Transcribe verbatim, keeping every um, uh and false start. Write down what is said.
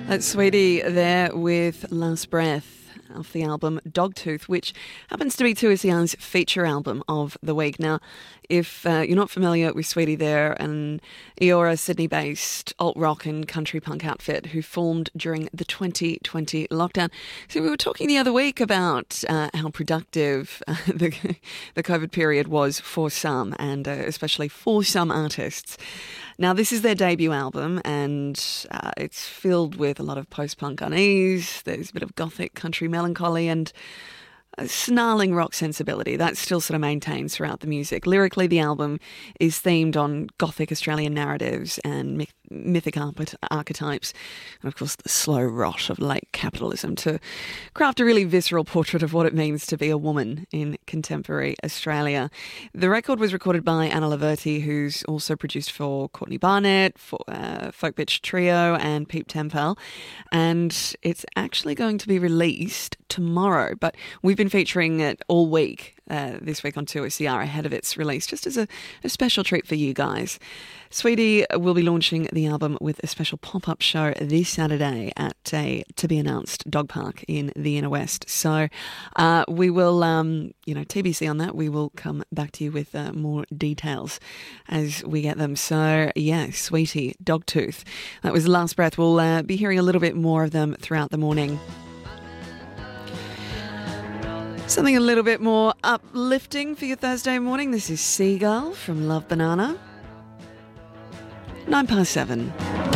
That's Sweetie there with Last Breath off the album Dogtooth, which happens to be two S E R's feature album of the week. Now, if uh, you're not familiar with Sweetie, they're an Eora Sydney-based alt-rock and country punk outfit who formed during the twenty twenty lockdown. So we were talking the other week about uh, how productive uh, the, the COVID period was for some, and uh, especially for some artists. Now, this is their debut album, and uh, it's filled with a lot of post-punk unease. There's a bit of gothic country melancholy and a snarling rock sensibility that still sort of maintains throughout the music. Lyrically, the album is themed on gothic Australian narratives and myth- mythic arch- archetypes, and of course the slow rot of late capitalism, to craft a really visceral portrait of what it means to be a woman in contemporary Australia. The record was recorded by Anna Laverty, who's also produced for Courtney Barnett, for uh, Folk Bitch Trio and Peep Tempel, and it's actually going to be released tomorrow, but we've been featuring it all week uh, this week on two S E R ahead of its release, just as a, a special treat for you guys. Sweetie will be launching the album with a special pop-up show this Saturday at a to-be-announced dog park in the Inner West. So uh, we will, um, you know, T B C on that. We will come back to you with uh, more details as we get them. So, yeah, Sweetie, Dogtooth. That was Last Breath. We'll uh, be hearing a little bit more of them throughout the morning. Something a little bit more uplifting for your Thursday morning. This is Seagull from Love Banana. Nine past seven.